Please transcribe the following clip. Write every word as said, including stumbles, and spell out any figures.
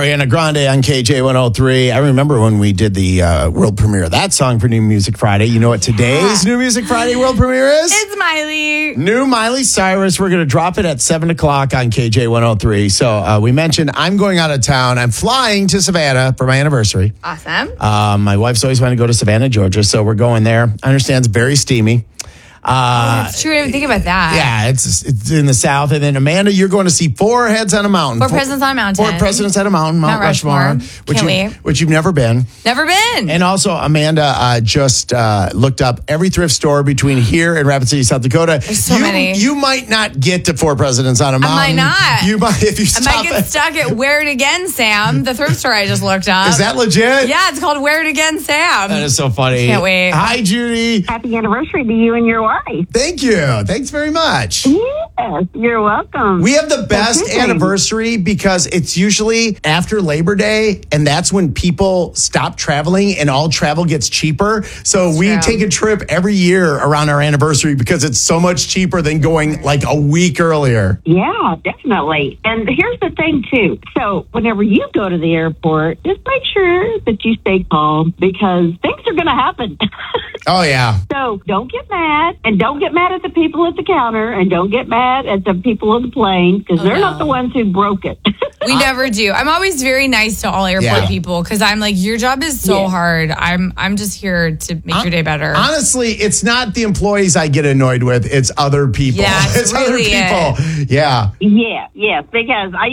Ariana Grande on K J one oh three. I remember when we did the uh, world premiere of that song for New Music Friday. You know what today's New Music Friday world premiere is? It's Miley. New Miley Cyrus. We're going to drop it at seven o'clock on K J one oh three. So uh, we mentioned I'm going out of town. I'm flying to Savannah for my anniversary. Awesome. Uh, my wife's always wanted to go to Savannah, Georgia, so we're going there. I understand it's very steamy. Uh, oh, that's true. I didn't even think about that. Yeah, it's it's in the south. And then, Amanda, you're going to see Four Heads on a Mountain. Four, four Presidents on a Mountain. Four Presidents on a Mountain, Mount, Mount Rushmore. Rushmore. Which, Can't you, wait. which you've never been. Never been. And also, Amanda uh, just uh, looked up every thrift store between here and Rapid City, South Dakota. There's so you, many. You might not get to Four Presidents on a Mountain. I might not. You might if you stop. I might get at, stuck at Wear It Again, Sam, the thrift store I just looked up. Is that legit? Yeah, it's called Wear It Again, Sam. That is so funny. Can't wait. Hi, Judy. Happy anniversary to you and your wife. Thank you. Thanks very much. Yes, you're welcome. We have the best Okay. anniversary because it's usually after Labor Day, and that's when people stop traveling and all travel gets cheaper. So That's we true. take a trip every year around our anniversary because it's so much cheaper than going like a week earlier. Yeah, definitely. And here's the thing, too. So whenever you go to the airport, just make sure that you stay calm because things are going to happen. Oh, yeah. So don't get mad, and don't get mad at the people at the counter, and don't get mad at the people on the plane because Oh, they're no. not the ones who broke it. We never do. I'm always very nice to all airport Yeah. people because I'm like, your job is so Yeah. hard. I'm I'm just here to make your day better. Honestly, it's not the employees I get annoyed with. It's other people. Yeah, it's other really people. Yeah. yeah, yes, because I